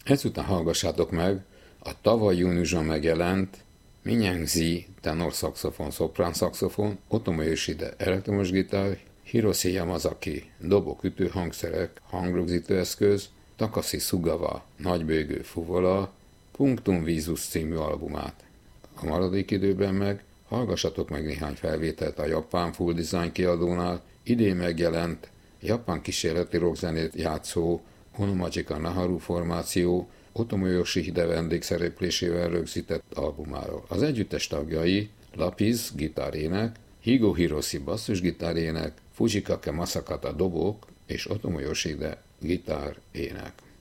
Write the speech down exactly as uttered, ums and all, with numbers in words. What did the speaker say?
Ezután hallgassátok meg a tavaly júniusban megjelent Minhyang Zi tenorszaxofon, szoprán-szaxofon, Otomo Yoshida elektromos gitár, Hiroshi Yamazaki dobok, ütőhangszerek, hangrögzítőeszköz, Takashi Sugawa nagybőgő fuvola, Punctum Visus című albumát. A maradék időben meg hallgassatok meg néhány felvételt a japán Full Design kiadónál, idén megjelent japán kísérleti rockzenét játszó Onomajika Naharu formáció Otomo Yoshida vendégszereplésével rögzített albumáról. Az együttes tagjai Lapis gitárének, Higo Hiroshi basszusgitárének, Fujikake Masakata dobok és Otomo Yoshida gitár ének.